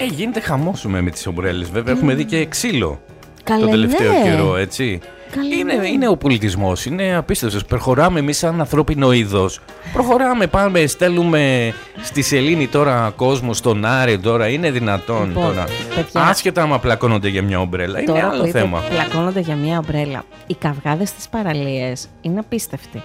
Γίνεται χαμός με τις ομπρέλες. Βέβαια, έχουμε δει και ξύλο το τελευταίο καιρό, έτσι. Είναι ο πολιτισμός, είναι απίστευτος. Προχωράμε εμείς σαν ανθρώπινο είδος. Προχωράμε, πάμε, στέλνουμε στη σελήνη τώρα κόσμο, στον Άρη τώρα. Είναι δυνατόν τώρα. Παιδιά, άσχετα άμα πλακώνονται για μια ομπρέλα. Είναι άλλο θέμα. Πλακώνονται για μια ομπρέλα. Οι καυγάδες στις παραλίες είναι απίστευτοι.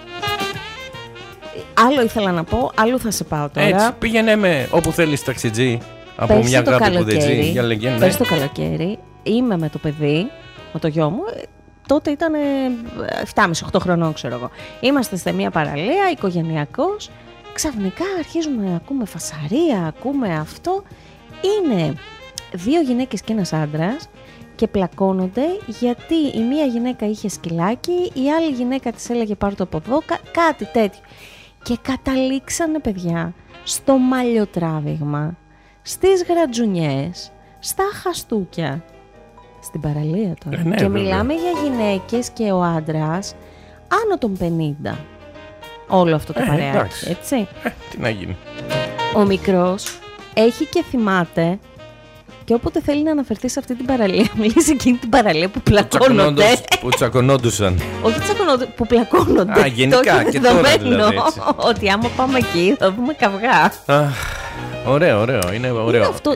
Άλλο ήθελα να πω, άλλο θα σε πάω τώρα. Έτσι, πήγαινε με όπου θέλεις ταξιτζή. Από μια αγάπη που δεν ζει. Πες το καλοκαίρι, είμαι με το παιδί, με το γιο μου. Τότε ήταν 7,5-8 χρονών, ξέρω εγώ. Είμαστε σε μια παραλία, οικογενειακός. Ξαφνικά αρχίζουμε να ακούμε φασαρία, ακούμε αυτό. Είναι 2 γυναίκες και ένας άντρας και πλακώνονται γιατί η μία γυναίκα είχε σκυλάκι, η άλλη γυναίκα της έλεγε πάρ' το από εδώ, κάτι τέτοιο. Και καταλήξανε, παιδιά, στο μαλλιοτράβηγμα, στις γρατζουνιές, στα χαστούκια. Στην παραλία τώρα. Ναι, και βέβαια. μιλάμε για γυναίκες και ο άντρας άνω των 50. Όλο αυτό το παρεάκι, έτσι. Τι να γίνει. Ο μικρός έχει και θυμάται και όποτε θέλει να αναφερθεί σε αυτή την παραλία, μιλήσει σε εκείνη την παραλία που πλακώνονται. Που τσακωνόντουσαν. Όχι τσακωνόνται, που πλακώνονται. Α, γενικά και τώρα δηλαδή, έτσι. Ότι άμα πάμε εκεί θα δούμε καυγά. Ωραίο. Είναι ωραίο. Είναι αυτό,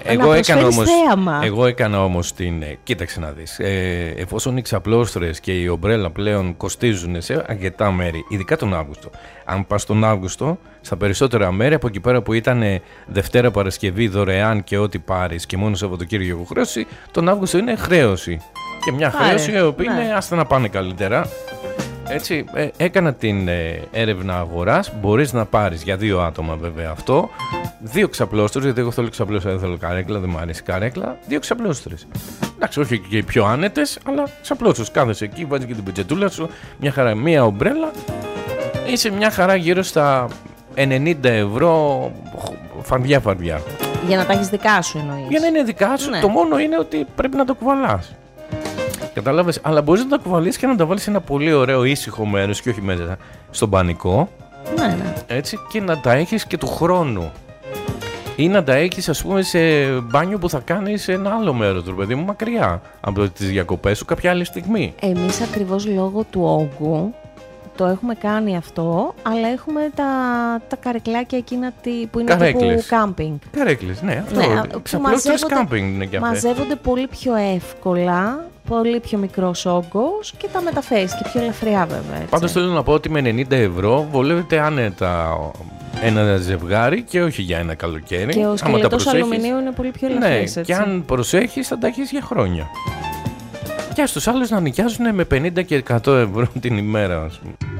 Εγώ έκανα όμως την. Κοίταξε να δεις. Εφόσον οι ξαπλώστρες και η ομπρέλα πλέον κοστίζουν σε αρκετά μέρη, ειδικά τον Αύγουστο. Αν πας τον Αύγουστο, στα περισσότερα μέρη, από εκεί πέρα που ήταν Δευτέρα Παρασκευή δωρεάν και ό,τι πάρεις και μόνο Σαββατοκύριακο χρέωση, τον Αύγουστο είναι χρέωση. Και μια χρέωση η οποία είναι άστα να πάνε καλύτερα. Έτσι, έκανα την έρευνα αγοράς. Μπορείς να πάρεις για 2 άτομα, βέβαια αυτό. 2 ξαπλώστρες, γιατί εγώ θέλω ξαπλώστρα, δεν θέλω καρέκλα, δεν μου αρέσει καρέκλα. 2 ξαπλώστρες. Εντάξει, όχι και οι πιο άνετες, αλλά ξαπλώστρες. Κάθεσαι εκεί, βάζεις και την πετσετούλα σου, μια χαρά, μια ομπρέλα. Είσαι μια χαρά γύρω στα 90 ευρώ φαρδιά. Για να τα έχεις δικά σου εννοείς. Για να είναι δικά σου, ναι. Το μόνο είναι ότι πρέπει να το κουβαλάς. Κατάλαβες, αλλά μπορείς να τα κουβαλείς και να τα βάλεις σε ένα πολύ ωραίο ήσυχο μέρος και όχι μέσα στον πανικό. Ναι. Έτσι, και να τα έχεις και του χρόνου. Ή να τα έχεις, ας πούμε, σε μπάνιο που θα κάνεις σε ένα άλλο μέρος, ρε παιδί μου, μακριά από τις διακοπές σου κάποια άλλη στιγμή. Εμείς ακριβώς λόγω του όγκου το έχουμε κάνει αυτό, αλλά έχουμε τα καρεκλάκια εκείνα που είναι τύπου κάμπινγκ. Καρέκλες, ναι, αυτό. Ξαπλώστρες κάμπινγκ είναι και αυτά. Μαζεύονται πολύ πιο εύκολα, πολύ πιο μικρός όγκος και τα μεταφέρεις και πιο ελαφριά βέβαια. Έτσι. Πάντως θέλω να πω ότι με 90 ευρώ βολεύεται άνετα ένα ζευγάρι και όχι για ένα καλοκαίρι. Και ο σκελετός αλουμινίου είναι πολύ πιο ελαφρύς. Ναι, και αν προσέχεις θα τα έχεις για χρόνια. Και στους άλλους να νοικιάζουν με 50 και 100 ευρώ την ημέρα, ας πούμε.